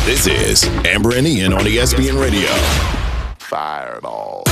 This is Amber and Ian on ESPN Radio. Fireball.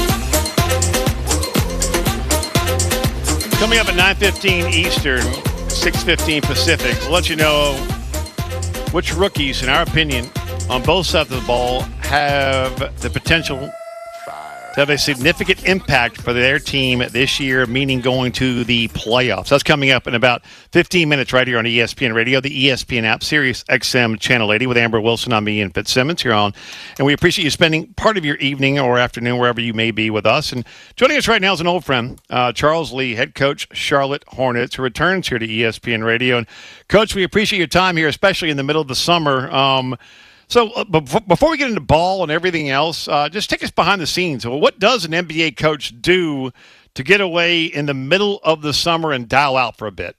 Coming up at 9:15 Eastern, 6:15 Pacific, we'll let you know which rookies, in our opinion, on both sides of the ball have the potential to have a significant impact for their team this year, meaning going to the playoffs. That's coming up in about 15 minutes right here on ESPN Radio, the ESPN app, Sirius XM Channel 80 with Amber Wilson. I'm Ian Fitzsimmons here on. And we appreciate you spending part of your evening or afternoon, wherever you may be, with us. And joining us right now is an old friend, Charles Lee, head coach, Charlotte Hornets, who returns here to ESPN Radio. And, Coach, we appreciate your time here, especially in the middle of the summer. So before we get into ball and everything else, just take us behind the scenes. Well, what does an NBA coach do to get away in the middle of the summer and dial out for a bit?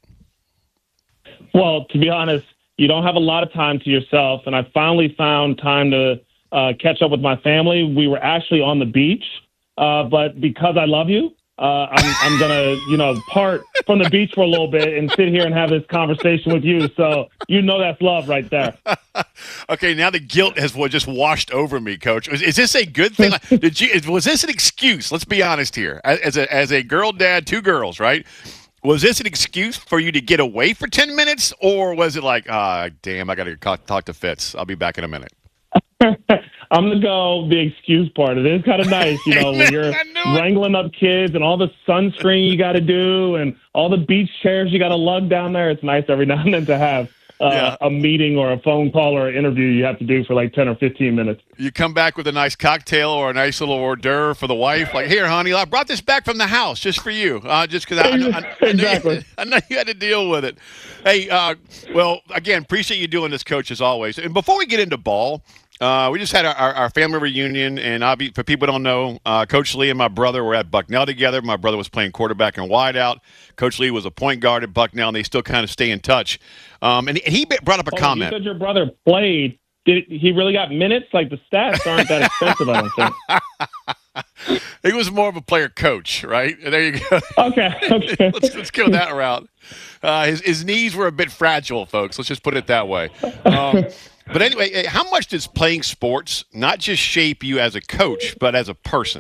Well, to be honest, you don't have a lot of time to yourself, and I finally found time to catch up with my family. We were actually on the beach, but because I love you, I'm going to, part from the beach for a little bit and sit here and have this conversation with you. So that's love right there. Okay, now the guilt has just washed over me, Coach. Is this a good thing? Was this an excuse? Let's be honest here. As a girl dad, two girls, right? Was this an excuse for you to get away for 10 minutes, or was it like, damn, I got to talk to Fitz. I'll be back in a minute. I'm going to go the excuse part. It is kind of nice, when you're wrangling up kids and all the sunscreen you got to do and all the beach chairs you got to lug down there. It's nice every now and then to have a meeting or a phone call or an interview you have to do for like 10 or 15 minutes. You come back with a nice cocktail or a nice little hors d'oeuvre for the wife. Like, here, honey, I brought this back from the house just for you. Just because I know you had to deal with it. Hey, well, again, appreciate you doing this, Coach, as always. And before we get into ball, we just had our family reunion, and for people who don't know, Coach Lee and my brother were at Bucknell together. My brother was playing quarterback and wideout. Coach Lee was a point guard at Bucknell, and they still kind of stay in touch. And he brought up a comment. You said your brother played. Did he really got minutes? Like, the stats aren't that expensive, I don't think. He was more of a player coach, right? There you go. Okay. Let's go that route. His knees were a bit fragile, folks. Let's just put it that way. But anyway, how much does playing sports not just shape you as a coach, but as a person?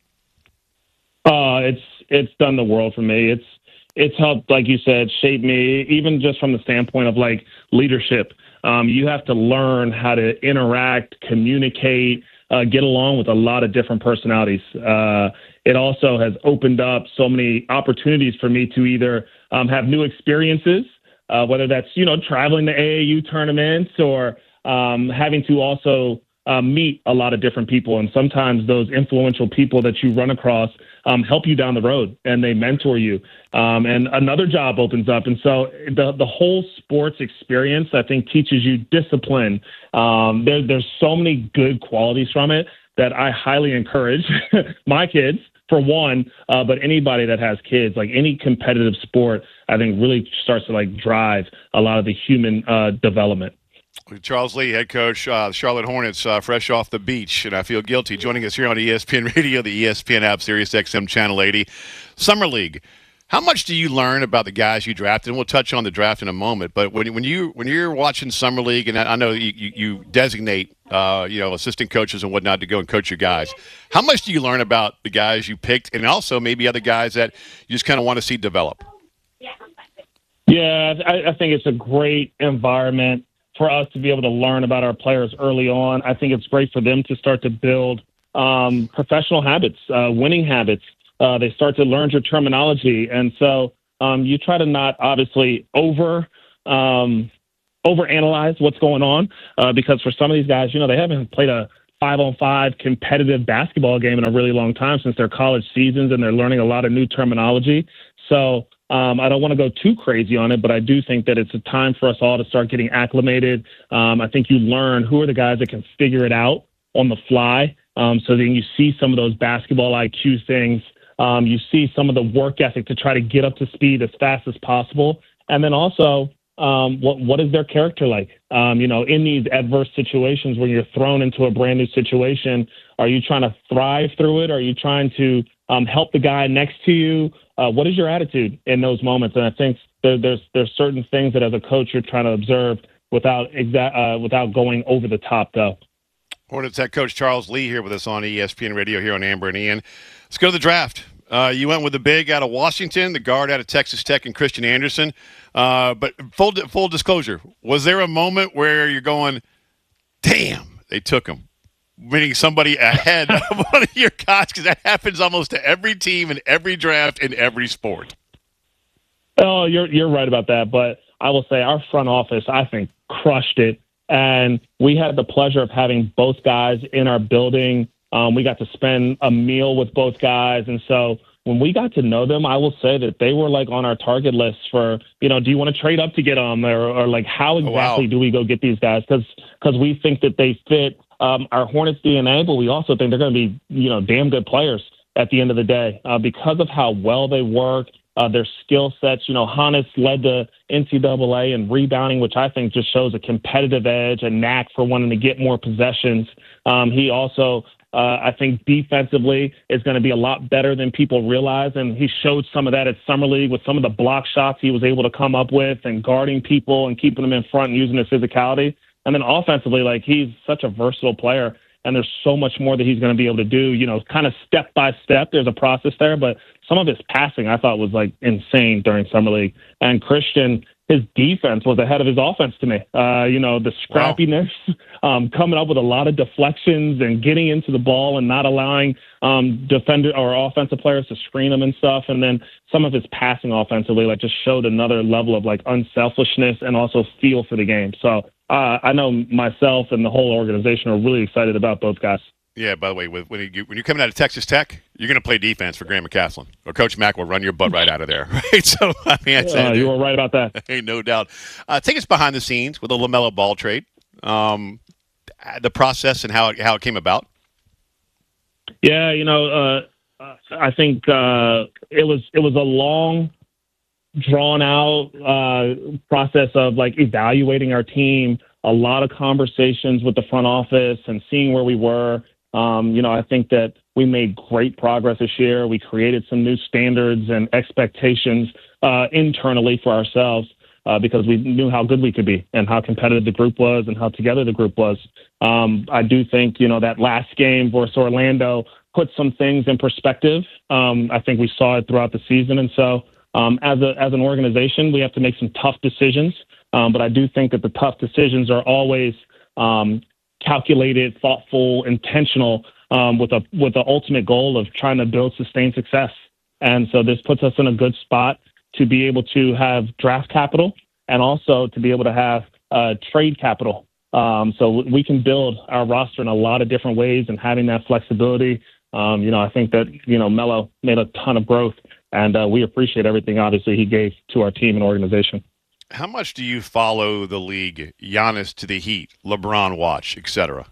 It's done the world for me. It's helped, like you said, shape me, even just from the standpoint of like leadership. You have to learn how to interact, communicate, get along with a lot of different personalities. It also has opened up so many opportunities for me to either have new experiences, whether that's, traveling to AAU tournaments or having to also meet a lot of different people. And sometimes those influential people that you run across help you down the road and they mentor you. And another job opens up. And so the whole sports experience, I think, teaches you discipline. There's so many good qualities from it that I highly encourage my kids, for one, but anybody that has kids, like any competitive sport, I think really starts to drive a lot of the human development. Charles Lee, head coach, Charlotte Hornets, fresh off the beach, and I feel guilty joining us here on ESPN Radio, the ESPN app, Sirius XM Channel 80. Summer League. How much do you learn about the guys you drafted? And we'll touch on the draft in a moment. But when you're watching Summer League, and I know you designate assistant coaches and whatnot to go and coach your guys, how much do you learn about the guys you picked, and also maybe other guys that you just kind of want to see develop? Yeah, I think it's a great environment for us to be able to learn about our players early on. I think it's great for them to start to build professional habits, winning habits. They start to learn your terminology. And so you try to not obviously overanalyze what's going on because for some of these guys, they haven't played a 5-on-5 competitive basketball game in a really long time since their college seasons, and they're learning a lot of new terminology. So I don't want to go too crazy on it, but I do think that it's a time for us all to start getting acclimated. I think you learn who are the guys that can figure it out on the fly. So then you see some of those basketball IQ things. You see some of the work ethic to try to get up to speed as fast as possible. And then also, what is their character like? In these adverse situations when you're thrown into a brand new situation, are you trying to thrive through it? Are you trying to help the guy next to you? What is your attitude in those moments? And I think there's certain things that as a coach you're trying to observe without going over the top, though. Hornets head coach Charles Lee here with us on ESPN Radio here on Amber and Ian. Let's go to the draft. You went with the big out of Washington, the guard out of Texas Tech, and Christian Anderson. But full disclosure, was there a moment where you're going, damn, they took him? Meaning somebody ahead of one of your guys, because that happens almost to every team in every draft in every sport. Oh, you're right about that. But I will say our front office, I think, crushed it. And we had the pleasure of having both guys in our building. We got to spend a meal with both guys. And so when we got to know them, I will say that they were like on our target list for, do you want to trade up to get them or like how exactly do we go get these guys? Because we think that they fit our Hornets DNA, but we also think they're going to be, damn good players at the end of the day because of how well they work, their skill sets. Hannes led the NCAA in rebounding, which I think just shows a competitive edge, a knack for wanting to get more possessions. He also, I think defensively is going to be a lot better than people realize. And he showed some of that at Summer League with some of the block shots he was able to come up with and guarding people and keeping them in front and using his physicality. And then offensively, like he's such a versatile player, and there's so much more that he's going to be able to do, kind of step by step. There's a process there, but some of his passing I thought was like insane during Summer League. And Christian, his defense was ahead of his offense to me. The scrappiness, coming up with a lot of deflections and getting into the ball and not allowing defender or offensive players to screen him and stuff. And then some of his passing offensively, like just showed another level of like unselfishness and also feel for the game. So I know myself and the whole organization are really excited about both guys. Yeah, by the way, when you're coming out of Texas Tech, you're going to play defense for Graham McCaslin, or Coach Mack will run your butt right out of there, right? So, I mean, you were right about that. Ain't no doubt. Take us behind the scenes with the LaMelo Ball trade, the process and how it came about. Yeah, I think it was a long, drawn out process of like evaluating our team, a lot of conversations with the front office and seeing where we were. I think that we made great progress this year. We created some new standards and expectations internally for ourselves because we knew how good we could be and how competitive the group was and how together the group was. I do think, that last game versus Orlando put some things in perspective. I think we saw it throughout the season. And so as an organization, we have to make some tough decisions. But I do think that the tough decisions are always calculated, thoughtful, intentional, with the ultimate goal of trying to build sustained success. And so this puts us in a good spot to be able to have draft capital and also to be able to have trade capital. So we can build our roster in a lot of different ways, and having that flexibility. I think that, Melo made a ton of growth, and we appreciate everything, obviously, he gave to our team and organization. How much do you follow the league? Giannis to the Heat, LeBron watch, etc.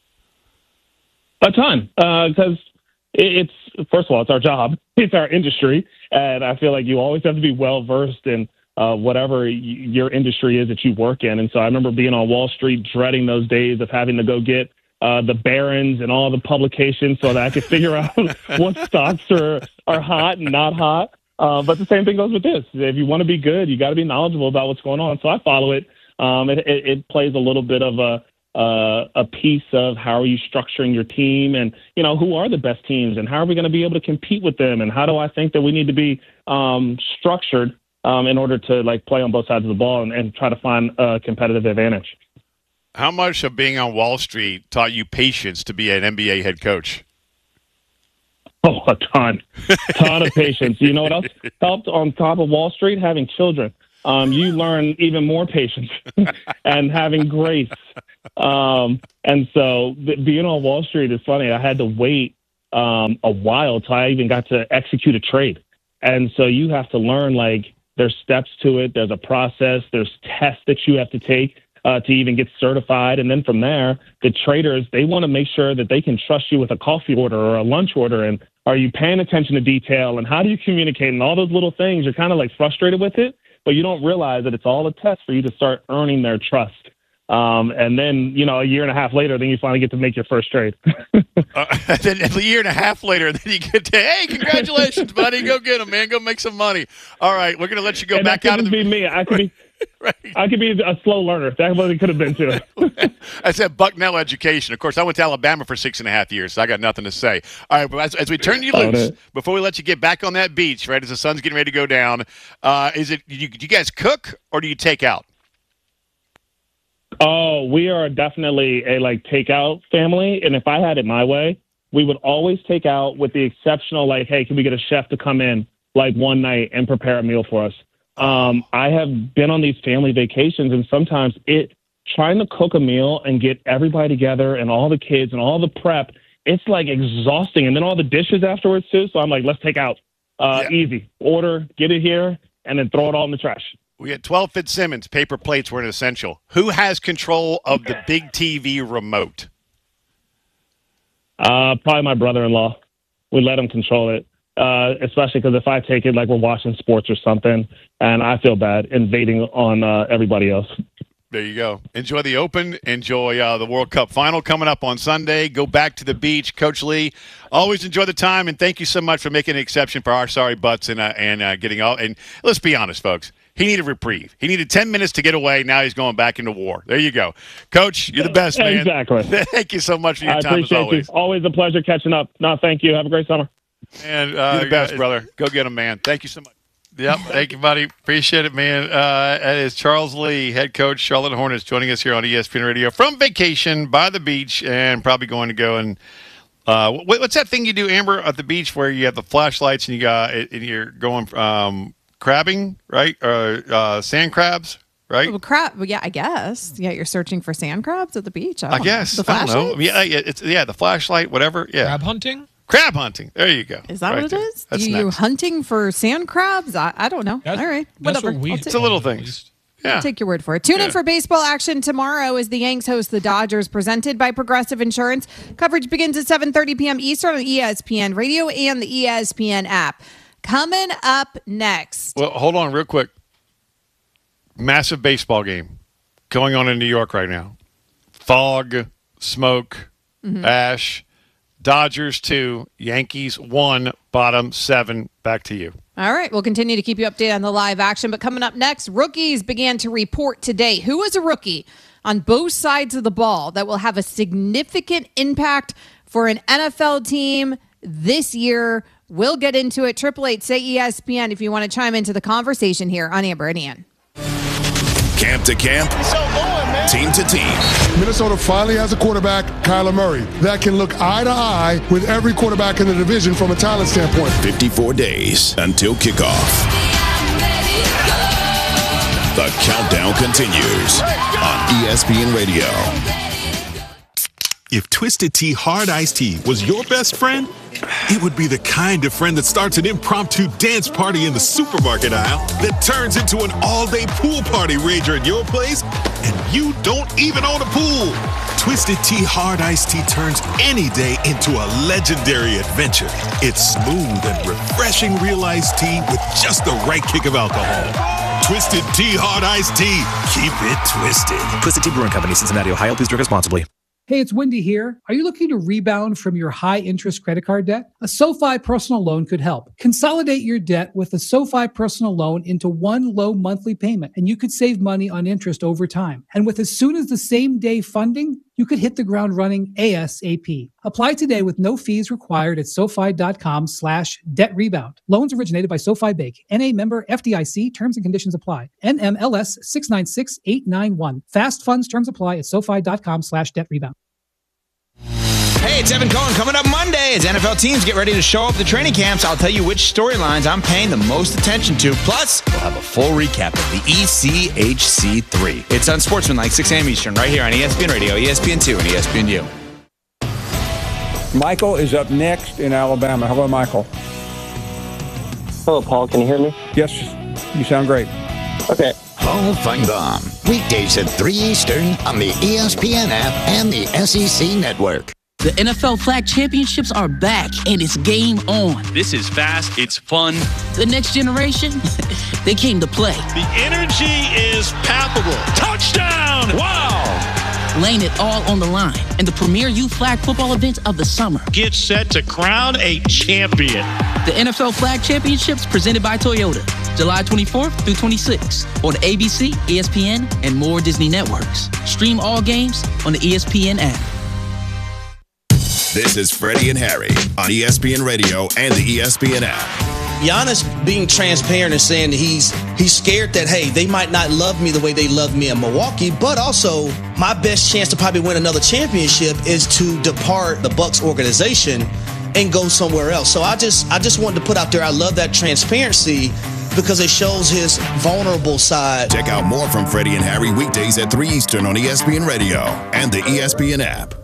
A ton, because it's first of all, it's our job, it's our industry, and I feel like you always have to be well versed in whatever your industry is that you work in. And so I remember being on Wall Street, dreading those days of having to go get the Barron's and all the publications so that I could figure out what stocks are hot and not hot. But the same thing goes with this. If you want to be good, you got to be knowledgeable about what's going on. So I follow it. It plays a little bit of a piece of how are you structuring your team, and who are the best teams, and how are we going to be able to compete with them, and how do I think that we need to be structured in order to like play on both sides of the ball and try to find a competitive advantage. How much of being on Wall Street taught you patience to be an NBA head coach? Oh, a ton of patience. You know what else helped on top of Wall Street? Having children. You learn even more patience and having grace. And so being on Wall Street is funny. I had to wait a while till I even got to execute a trade. And so you have to learn, like, there's steps to it. There's a process. There's tests that you have to take to even get certified. And then from there, the traders, they want to make sure that they can trust you with a coffee order or a lunch order. And are you paying attention to detail? And how do you communicate? And all those little things, you're kind of like frustrated with it, but you don't realize that it's all a test for you to start earning their trust. And then, a year and a half later, then you finally get to make your first trade. Then a year and a half later, then you get to, hey, congratulations, buddy. Go get them, man. Go make some money. All right, we're going to let you go back out of the... Be me. Right. I could be a slow learner. That's what it could have been, too. I said Bucknell education. Of course, I went to Alabama for 6.5 years, so I got nothing to say. All right, but as we turn you loose, before we let you get back on that beach, right, as the sun's getting ready to go down, do you guys cook or do you take out? Oh, we are definitely a takeout family, and if I had it my way, we would always take out, with the exceptional hey, can we get a chef to come in one night and prepare a meal for us? I have been on these family vacations, and sometimes trying to cook a meal and get everybody together and all the kids and all the prep, it's exhausting, and then all the dishes afterwards too. So I'm let's take out, easy, order, get it here, and then throw it all in the trash. We had 12 Fitzsimmons. Paper plates were an essential. Who has control of the big TV remote? Probably my brother-in-law. We let him control it, especially because if I take it we're watching sports or something, and I feel bad invading on everybody else. There you go. Enjoy the Open. Enjoy the World Cup final coming up on Sunday. Go back to the beach. Coach Lee, always enjoy the time, and thank you so much for making an exception for our sorry butts and getting all. And let's be honest, folks. He needed reprieve. He needed 10 minutes to get away. Now he's going back into war. There you go. Coach, you're the best, man. Exactly. Thank you so much for your time, as appreciate always. You. Always a pleasure catching up. No, thank you. Have a great summer. And you're the best, brother. Go get him, man. Thank you so much. Yep. Thank you, buddy. Appreciate it, man. That is Charles Lee, head coach, Charlotte Hornets, joining us here on ESPN Radio from vacation by the beach, and probably going to go and what's that thing you do, Amber, at the beach where you have the flashlights and you're going crabbing, right? Or sand crabs, right? Well, yeah, I guess. Yeah, you're searching for sand crabs at the beach. I guess. I don't know. Yeah, the flashlight, whatever. Yeah. Crab hunting? Crab hunting. There you go. Is that what it is? That's you hunting for sand crabs? I don't know. All right. Whatever. It's a little things. Yeah. I'll take your word for it. Tune in for baseball action tomorrow as the Yanks host the Dodgers, presented by Progressive Insurance. Coverage begins at 7:30 p.m. Eastern on ESPN Radio and the ESPN app. Coming up next. Well, hold on real quick. Massive baseball game going on in New York right now. Fog, smoke, ash. Dodgers 2, Yankees 1, bottom 7. Back to you. All right. We'll continue to keep you updated on the live action. But coming up next, rookies began to report today. Who is a rookie on both sides of the ball that will have a significant impact for an NFL team this year? We'll get into it. 888-SAY-ESPN if you want to chime into the conversation here on Amber and Ian. Camp to camp, team to team. Minnesota finally has a quarterback, Kyler Murray, that can look eye to eye with every quarterback in the division from a talent standpoint. 54 days until kickoff. The countdown continues on ESPN Radio. If Twisted Tea Hard Iced Tea was your best friend, it would be the kind of friend that starts an impromptu dance party in the supermarket aisle that turns into an all-day pool party rager at your place, and you don't even own a pool. Twisted Tea Hard Iced Tea turns any day into a legendary adventure. It's smooth and refreshing real iced tea with just the right kick of alcohol. Twisted Tea Hard Iced Tea. Keep it twisted. Twisted Tea Brewing Company, Cincinnati, Ohio. Please drink responsibly. Hey, it's Wendy here. Are you looking to rebound from your high-interest credit card debt? A SoFi personal loan could help. Consolidate your debt with a SoFi personal loan into one low monthly payment, and you could save money on interest over time. And with as soon as the same day funding, you could hit the ground running ASAP. Apply today with no fees required at SoFi.com/debt rebound. Loans originated by SoFi Bank. NA member FDIC. Terms and conditions apply. NMLS 696891. Fast funds terms apply at SoFi.com/debt rebound. Hey, it's Evan Cohen. Coming up Monday as NFL teams get ready to show up at the training camps, I'll tell you which storylines I'm paying the most attention to. Plus, we'll have a full recap of the ECHC3. It's Unsportsmanlike, 6 a.m. Eastern, right here on ESPN Radio, ESPN2, and ESPNU. Michael is up next in Alabama. Hello, Michael. Hello, Paul. Can you hear me? Yes, you sound great. Okay. Paul Feinbaum, weekdays at 3 Eastern on the ESPN app and the SEC Network. The NFL Flag Championships are back, and it's game on. This is fast. It's fun. The next generation, they came to play. The energy is palpable. Touchdown! Wow! laying it all on the line in the premier youth flag football event of the summer. Get set to crown a champion. The NFL Flag Championships presented by Toyota, July 24th through 26th on ABC, ESPN, and more Disney networks. Stream all games on the ESPN app. This is Freddie and Harry on ESPN Radio and the ESPN app. Giannis being transparent and saying that he's scared that, hey, they might not love me the way they love me in Milwaukee, but also my best chance to probably win another championship is to depart the Bucks organization and go somewhere else. So I just wanted to put out there, I love that transparency because it shows his vulnerable side. Check out more from Freddie and Harry weekdays at 3 Eastern on ESPN Radio and the ESPN app.